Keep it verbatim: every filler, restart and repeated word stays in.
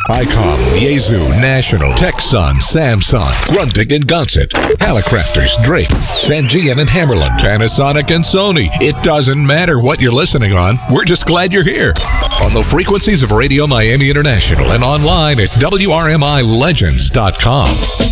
ICOM, Yaesu, National, Texan, Samsung, Grundig and Gunset, Hallicrafters, Drake, Sangean and Hammerland, Panasonic and Sony. It doesn't matter what you're listening on. We're just glad you're here. On the frequencies of Radio Miami International and online at W R M I legends dot com.